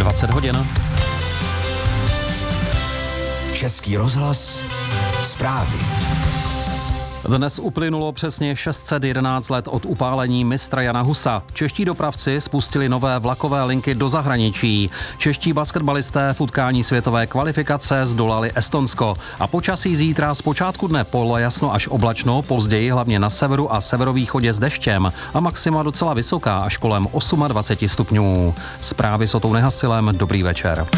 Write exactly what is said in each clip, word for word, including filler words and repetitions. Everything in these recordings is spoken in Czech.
dvacet hodin. Český rozhlas, zprávy. Dnes uplynulo přesně šest set jedenáct let od upálení mistra Jana Husa. Čeští dopravci spustili nové vlakové linky do zahraničí. Čeští basketbalisté v utkání světové kvalifikace zdolali Estonsko. A počasí zítra z počátku dne polojasno až oblačno, později hlavně na severu a severovýchodě s deštěm a maxima docela vysoká až kolem dvacet osm stupňů. Zprávy s Otou Nehasilem, dobrý večer.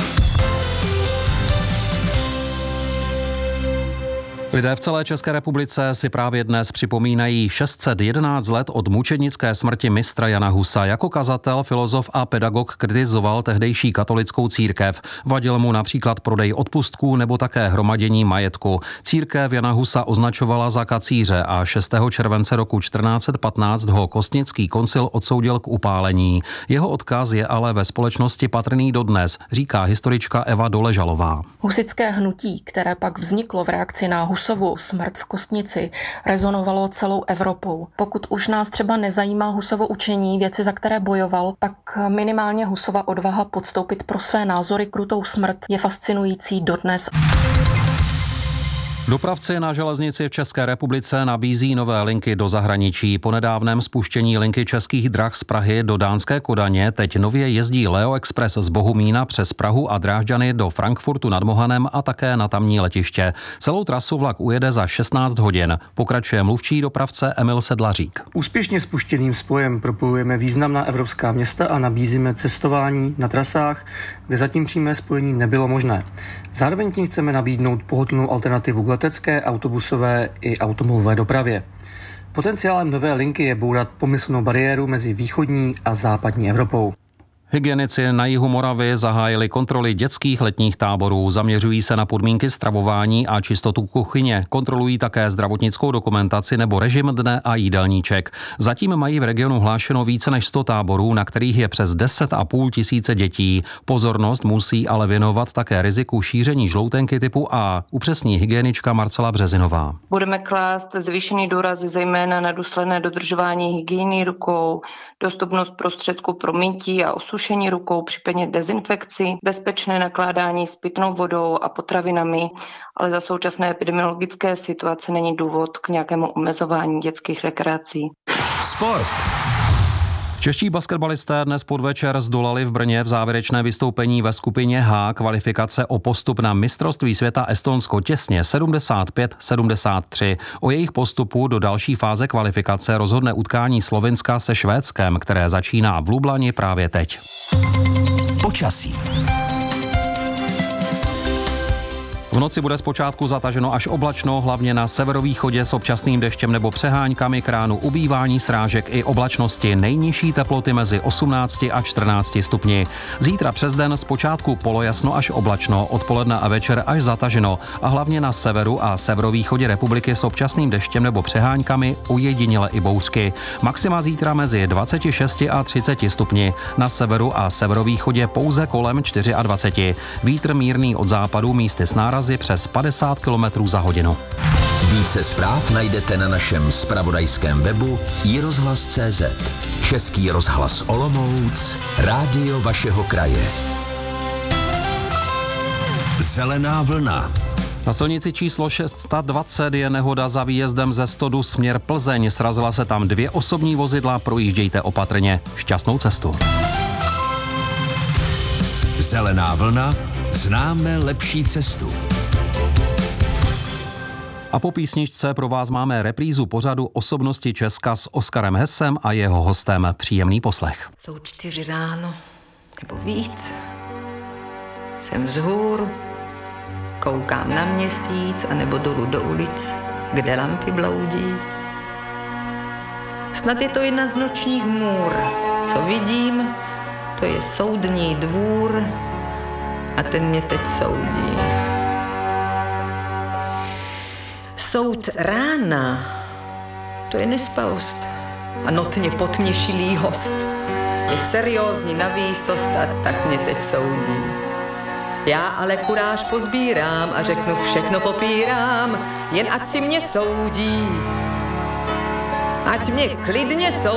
Lidé v celé České republice si právě dnes připomínají šest set jedenáct let od mučednické smrti mistra Jana Husa. Jako kazatel, filozof a pedagog kritizoval tehdejší katolickou církev. Vadil mu například prodej odpustků nebo také hromadění majetku. Církev Jana Husa označovala za kacíře a šestého července roku čtrnáct set patnáct ho Kostnický koncil odsoudil k upálení. Jeho odkaz je ale ve společnosti patrný dodnes, říká historička Eva Doležalová. Husické hnutí, které pak vzniklo v reakci na Husovu smrt v Kostnici, rezonovalo celou Evropou. Pokud už nás třeba nezajímá Husovo učení, věci, za které bojoval, pak minimálně Husova odvaha podstoupit pro své názory krutou smrt je fascinující dodnes. Dopravci na železnici v České republice nabízí nové linky do zahraničí. Po nedávném spuštění linky Českých drah z Prahy do dánské Kodaně teď nově jezdí Leo Express z Bohumína přes Prahu a Drážďany do Frankfurtu nad Mohanem a také na tamní letiště. Celou trasu vlak ujede za šestnáct hodin. Pokračuje mluvčí dopravce Emil Sedlařík. Úspěšně spuštěným spojem propojujeme významná evropská města a nabízíme cestování na trasách, kde zatím přímé spojení nebylo možné. Zároveň tím chceme nabídnout pohodlnou alternativu k letecké, autobusové i automobilové dopravě. Potenciálem nové linky je bourat pomyslnou bariéru mezi východní a západní Evropou. Hygienici na jihu Moravy zahájili kontroly dětských letních táborů. Zaměřují se na podmínky stravování a čistotu kuchyně. Kontrolují také zdravotnickou dokumentaci nebo režim dne a jídelníček. Zatím mají v regionu hlášeno více než sto táborů, na kterých je přes deset a půl tisíce dětí. Pozornost musí ale věnovat také riziku šíření žloutenky typu A, upřesní hygienička Marcela Březinová. Budeme klást zvýšený důraz zejména na důsledné dodržování hygieny rukou, dostupnost prostředků pro mytí a osušení sušení rukou, případně dezinfekci, bezpečné nakládání s pitnou vodou a potravinami, ale za současné epidemiologické situace není důvod k nějakému omezování dětských rekreací. Sport. Čeští basketbalisté dnes podvečer zdolali v Brně v závěrečné vystoupení ve skupině H kvalifikace o postup na mistrovství světa Estonsko těsně sedmdesát pět sedmdesát tři. O jejich postupu do další fáze kvalifikace rozhodne utkání Slovinska se Švédskem, které začíná v Lublani právě teď. Počasí. V noci bude zpočátku zataženo až oblačno, hlavně na severovýchodě s občasným deštěm nebo přeháňkami, k ránu ubývání srážek i oblačnosti. Nejnižší teploty mezi osmnácti a čtrnácti stupni. Zítra přes den zpočátku polojasno až oblačno, odpoledne a večer až zataženo a hlavně na severu a severovýchodě republiky s občasným deštěm nebo přeháňkami, ujediněle i bouřky. Maxima zítra mezi dvaceti šesti a třiceti stupni. Na severu a severovýchodě pouze kolem dvaceti čtyři. Vítr mírný od západu, místy s nárazy přes padesát kilometrů za hodinu. Více zpráv najdete na našem zpravodajském webu i rozhlas tečka cé zet. Český rozhlas Olomouc, rádio vašeho kraje. Zelená vlna. Na silnici číslo šest set dvacet je nehoda za výjezdem ze Stodu směr Plzeň. Srazila se tam dvě osobní vozidla, projíždějte opatrně. Šťastnou cestu. Zelená vlna. Známe lepší cestu. A po písničce pro vás máme reprízu pořadu Osobnosti Česka s Oskarem Hessem a jeho hostem. Příjemný poslech. Jsou čtyři ráno, nebo víc. Jsem vzhůru, koukám na měsíc, anebo dolů do ulic, kde lampy bloudí. Snad je to jedna z nočních můr. Co vidím, to je soudní dvůr a ten mě teď soudí. Soud rána, to je nespavost a notně potměšilý host. Je seriózní na výsost a tak mě teď soudí. Já ale kuráž pozbírám a řeknu všechno popírám, jen ať si mě soudí. Ať mě klidně soudí.